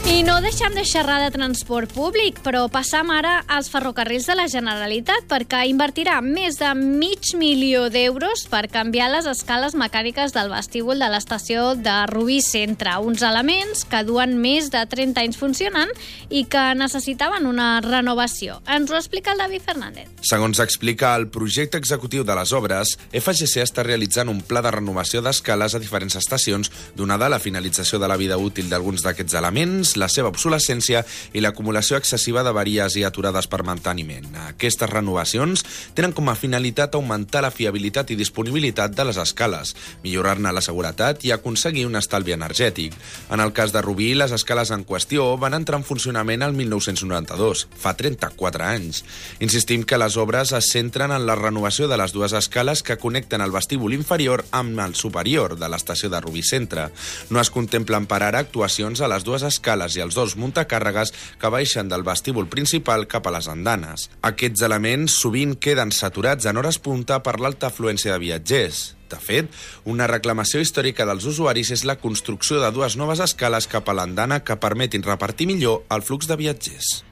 I no deixem de xerrar de transport públic, però passam ara als ferrocarrils de la Generalitat perquè invertirà més de $500.000 per canviar les escales mecàniques del vestíbul de l'estació de Rubí Centre, uns elements que duen més de 30 anys funcionant i que necessitaven una renovació. Ens ho explica el David Fernández. Segons explica el projecte executiu de les obres, FGC està realitzant un pla de renovació d'escales a diferents estacions, donada la finalització de la vida útil d'alguns d'aquests elements, la seva obsolescència i l'acumulació excessiva d'avaries i aturades per manteniment. Aquestes renovacions tenen com a finalitat augmentar la fiabilitat i disponibilitat de les escales, millorar-ne la seguretat i aconseguir un estalvi energètic. En el cas de Rubí, les escales en qüestió van entrar en funcionament el 1992, fa 34 anys. Insistim que les obres es centren en la renovació de les dues escales que connecten el vestíbul inferior amb el superior de l'estació de Rubí Centre. No es contemplen per ara actuacions a les dues escales i els dos muntacàrregues que baixen del vestíbul principal cap a les andanes. Aquests elements sovint queden saturats en hores punta per l'alta afluència de viatgers. De fet, una reclamació històrica dels usuaris és la construcció de dues noves escales cap a l'andana que permetin repartir millor el flux de viatgers.